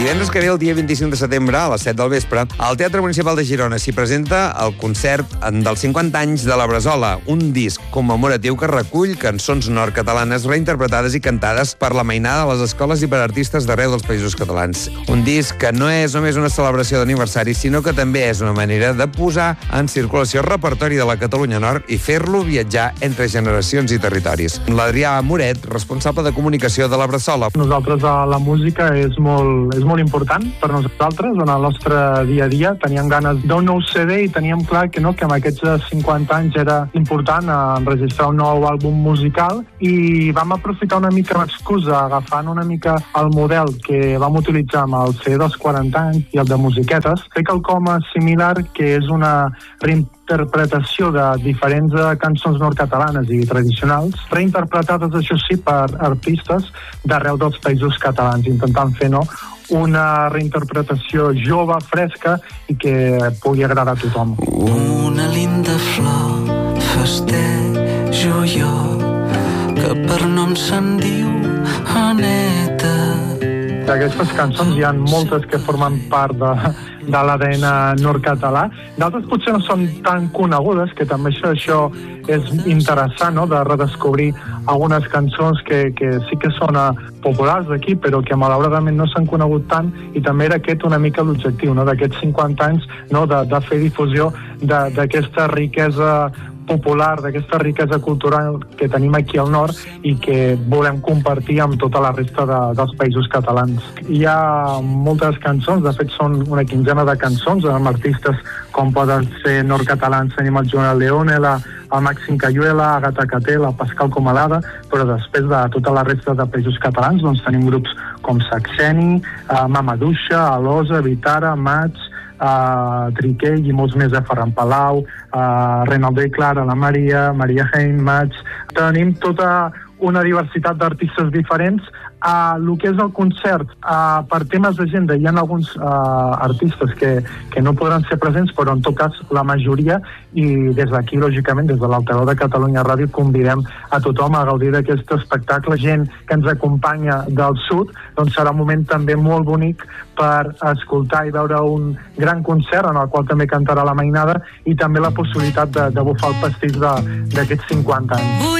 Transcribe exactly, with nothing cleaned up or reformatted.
Divendres que ve, el dia vint-i-cinc de setembre, a les set del vespre, al Teatre Municipal de Girona s'hi presenta el concert dels cinquanta anys de la Bressola, un disc commemoratiu que recull cançons nord-catalanes reinterpretades i cantades per la mainada de les escoles i per artistes d'arreu dels països catalans. Un disc que no és només una celebració d'aniversari, sinó que també és una manera de posar en circulació el repertori de la Catalunya Nord i fer-lo viatjar entre generacions i territoris. L'Adrià Moret, responsable de comunicació de la Bressola. Nosaltres, la música és molt, és molt important per nosaltres en el nostre dia a dia. Teníem ganes d'un nou C D i teníem clar que no, que amb aquests cinquanta anys era important enregistrar un nou àlbum musical i vam aprofitar una mica l'excusa, agafant una mica el model que vam utilitzar amb el C D dels quaranta anys i el de musiquetes, fer quelcom similar que és una reinterpretació de diferents cançons nord-catalanes i tradicionals, reinterpretades, això sí, per artistes d'arreu dels països catalans, intentant fer no, una reinterpretació jove, fresca i que pugui agradar a tothom. Una linda flor festejo jo, que per nom se'n diu Aneta. D'aquestes cançons hi ha moltes que formen part de, de l'A D N nord-català. D'altres potser no són tan conegudes, que també això, això és interessant, no?, de redescobrir algunes cançons que, que sí que són populars d'aquí, però que malauradament no s'han conegut tant, i també era aquest una mica l'objectiu, no?, d'aquests cinquanta anys, no?, de, de fer difusió d'aquesta riquesa popular, d'aquesta riquesa cultural que tenim aquí al nord i que volem compartir amb tota la resta de, dels països catalans. Hi ha moltes cançons, de fet són una quinzena de cançons amb artistes com poden ser nord-catalans, tenim el Joan Leone, la, el Màxim Cayuela, Agata Catel, el Pascal Comalada, però després de tota la resta de països catalans doncs tenim grups com Saxeni, eh, Mamaduixa, Alosa, Vitara, Mats, Uh, Triquell i molts més, de Ferran Palau, uh, Reinaldo i Clara, la Maria, Maria Hein, Mats. Tenim tota una diversitat d'artistes diferents. Uh, el que és el concert, uh, per temes d'agenda, hi ha alguns uh, artistes que, que no podran ser presents, però en tot cas la majoria, i des d'aquí, lògicament, des de l'Altaveu de Catalunya Ràdio, convidem a tothom a gaudir d'aquest espectacle. Gent que ens acompanya del sud, doncs serà un moment també molt bonic per escoltar i veure un gran concert en el qual també cantarà la mainada i també la possibilitat de, de bufar el pastís d'aquests cinquanta anys.